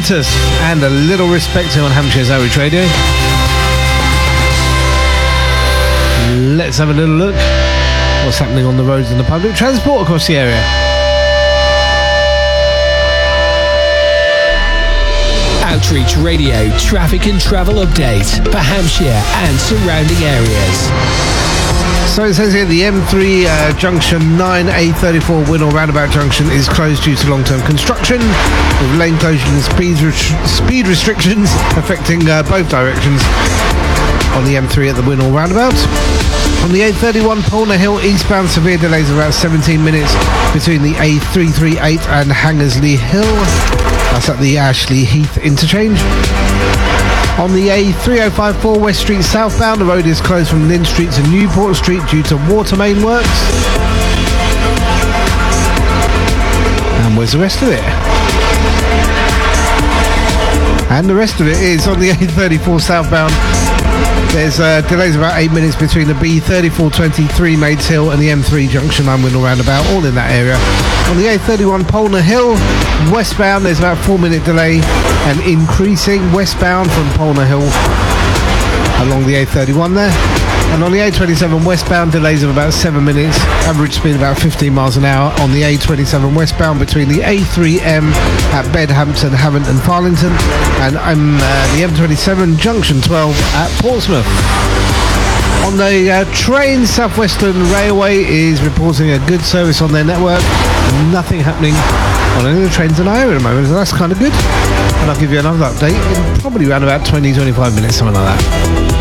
Status and A Little Respect on Hampshire's Outreach Radio. Let's have a little look what's happening on the roads and the public transport across the area. Outreach Radio traffic and travel update for Hampshire and surrounding areas. So it says here the M3 junction 9 A34 Winnall roundabout junction is closed due to long-term construction, with lane closure and speed restrictions affecting both directions on the M3 at the Winnall roundabout. On the A31 Polner Hill eastbound, severe delays of about 17 minutes between the A338 and Hangersley Hill. That's at the Ashley Heath interchange. On the A3054 West Street southbound, the road is closed from Lynn Street to Newport Street due to water main works. And where's the rest of it? And the rest of it is on the A34 southbound. There's delays of about 8 minutes between the B3423 Maids Hill and the M3 Junction 9 Winnall roundabout, all in that area. On the A31 Polner Hill westbound, there's about a 4-minute delay and increasing westbound from Polner Hill along the A31 there. And on the A27 westbound, delays of about 7 minutes, average speed about 15 miles an hour on the A27 westbound between the A3M at Bedhampton, Havant and Farlington, and the M27 Junction 12 at Portsmouth. On the train, South Western Railway is reporting a good service on their network. Nothing happening on any of the trains in our area at the moment, so that's kind of good. And I'll give you another update in probably around about 20-25 minutes, something like that.